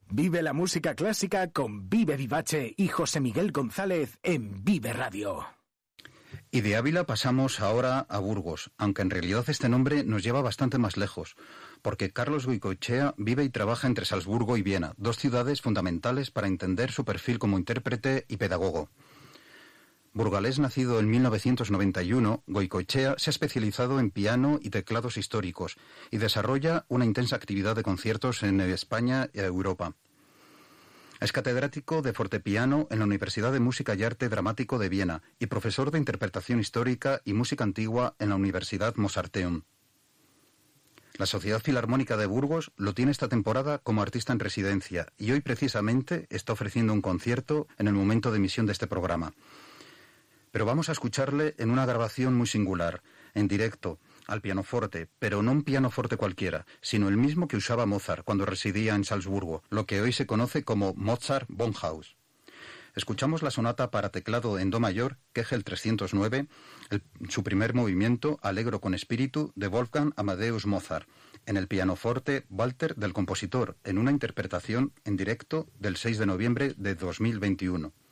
Vive la música clásica con Vive Vivace y José Miguel González en Vive Radio. Y de Ávila pasamos ahora a Burgos, aunque en realidad este nombre nos lleva bastante más lejos, porque Carlos Goicoechea vive y trabaja entre Salzburgo y Viena, dos ciudades fundamentales para entender su perfil como intérprete y pedagogo. Burgalés nacido en 1991, Goicoechea se ha especializado en piano y teclados históricos y desarrolla una intensa actividad de conciertos en España y Europa. Es catedrático de fortepiano en la Universidad de Música y Arte Dramático de Viena y profesor de interpretación histórica y música antigua en la Universidad Mozarteum. La Sociedad Filarmónica de Burgos lo tiene esta temporada como artista en residencia y hoy precisamente está ofreciendo un concierto en el momento de emisión de este programa. Pero vamos a escucharle en una grabación muy singular, en directo, al pianoforte, pero no un pianoforte cualquiera, sino el mismo que usaba Mozart cuando residía en Salzburgo, lo que hoy se conoce como Mozart Wohnhaus. Escuchamos la sonata para teclado en do mayor, Kegel 309, su primer movimiento, Allegro con espíritu, de Wolfgang Amadeus Mozart, en el pianoforte Walter del compositor, en una interpretación en directo del 6 de noviembre de 2021.